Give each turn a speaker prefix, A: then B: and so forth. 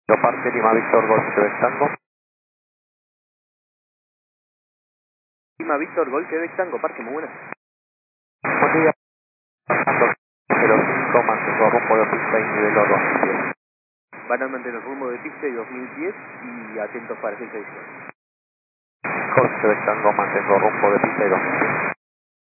A: Parte Lima Víctor Golf Quebec Tango.
B: Lima Víctor Golf Quebec Tango, Parque, muy buenas.
A: Buen día, pasando 05, mantengo rumbo de pista y nivel 2010.
B: Van a mantener rumbo de pista y 2010 y atentos para esa edición.
A: Golf Quebec Tango, mantengo rumbo de pista y 2010.